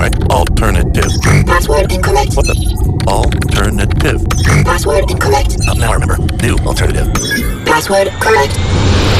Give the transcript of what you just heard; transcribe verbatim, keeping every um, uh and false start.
Alright, alternative. Password incorrect. What the? Alternative. Password incorrect. Oh, now I remember. New alternative. Password correct.